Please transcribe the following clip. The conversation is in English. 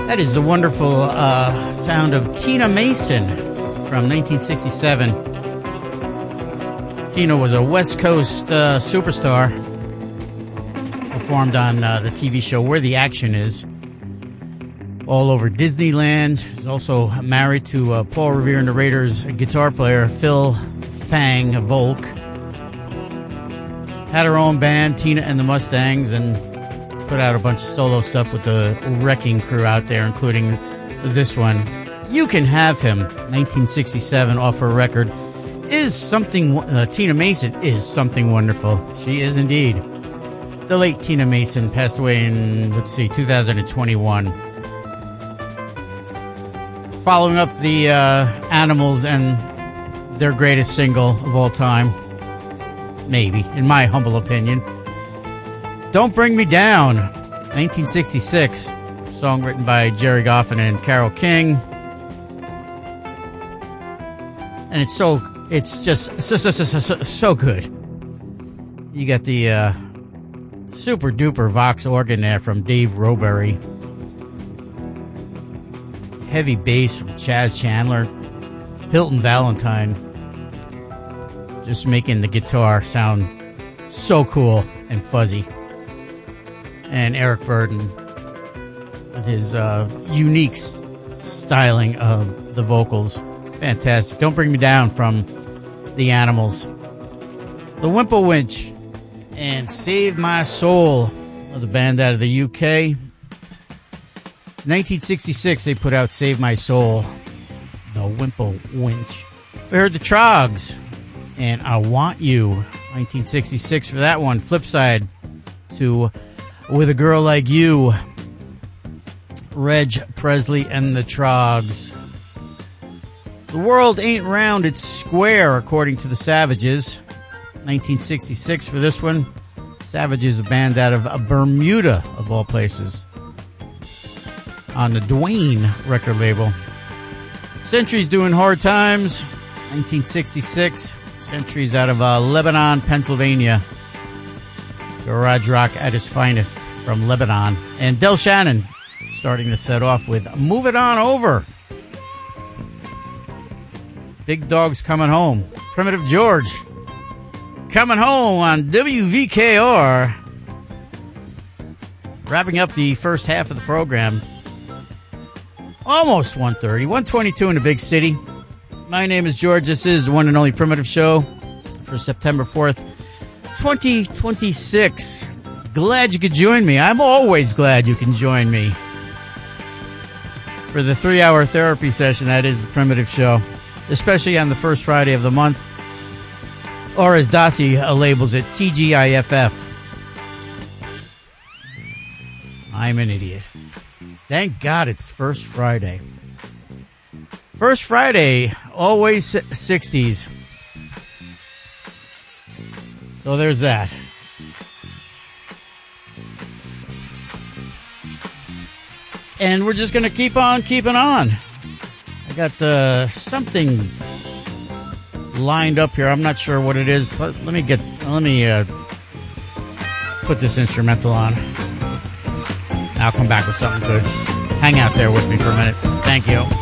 That is the wonderful sound of Tina Mason from 1967. Tina was a West Coast superstar. Performed on the TV show Where the Action Is, all over Disneyland. She's also married to Paul Revere and the Raiders guitar player Phil Fang Volk. Had her own band, Tina and the Mustangs, and put out a bunch of solo stuff with the Wrecking Crew out there, including this one. You Can Have Him, 1967, off her record. Is something, Tina Mason is something wonderful. She is indeed. The late Tina Mason passed away in, 2021. Following up the Animals and their greatest single of all time, maybe, in my humble opinion, Don't Bring Me Down, 1966, song written by Jerry Goffin and Carole King. And it's just so good. You got the super duper Vox organ there from Dave Robury. Heavy bass from Chaz Chandler. Hilton Valentine. Just making the guitar sound so cool and fuzzy. And Eric Burdon with his unique styling of the vocals. Fantastic. Don't Bring Me Down from the Animals. The Wimple Winch and Save My Soul, the band out of the UK. 1966, they put out Save My Soul, the Wimple Winch. We heard the Trogs and I Want You, 1966 for that one. Flip side to With a Girl Like You, Reg Presley and the Trogs. The World Ain't Round, It's Square, according to the Savages. 1966 for this one. Savages, a band out of Bermuda, of all places, on the Dwayne record label. Century's Doing Hard Times, 1966. Century's out of Lebanon, Pennsylvania. Garage rock at its finest from Lebanon. And Del Shannon starting the set off with Move It On Over. Big Dog's Coming Home. Primitive George coming home on WVKR. Wrapping up the first half of the program. Almost 1:30, 1:22 in the big city. My name is George. This is the one and only Primitive Show for September 4th, 2026. Glad you could join me. I'm always glad you can join me for the 3-hour therapy session that is the Primitive Show, especially on the first Friday of the month, or as Dossie labels it, TGIFF. I'm an idiot. Thank God it's First Friday. First Friday, always 60s. So there's that. And we're just going to keep on keeping on. I got something lined up here. I'm not sure what it is, but let me put this instrumental on. I'll come back with something good. Hang out there with me for a minute. Thank you.